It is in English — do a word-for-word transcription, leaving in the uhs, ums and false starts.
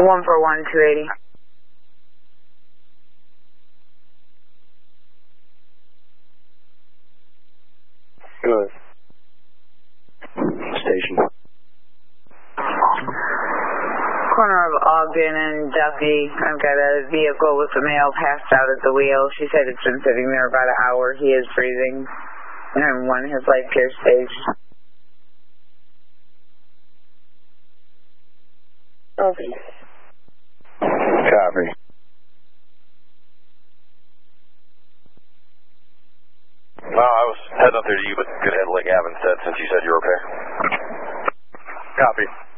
one four one, two eighty. Good. Station. Corner of Ogden and Duffy. I've got a vehicle with a male passed out at the wheel. She said it's been sitting there about an hour. He is breathing. And one has life care stage. Okay. Copy. No, I was heading up there to you, but go ahead, like Gavin said, since you said you're okay. Copy.